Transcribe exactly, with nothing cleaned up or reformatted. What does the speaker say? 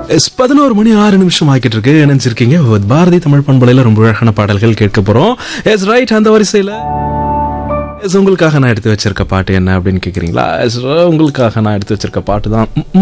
S பதினோரு மணி ஆறு நிமிஷம் ஆக்கிட்டு இருக்கு. நினைச்சிருக்கீங்க பாரதி தமிழ் பண்பலையில ரொம்ப அழகான பாடல்கள் கேட்க போறோம். எஸ் ரைட், அந்த வரிசையில எஸ் உங்களுக்காக நான் எடுத்து வச்சிருக்க பாட்டு என்ன அப்படின்னு கேக்குறீங்களா? எஸ் உங்களுக்காக நான் எடுத்து வச்சிருக்க பாட்டு தான்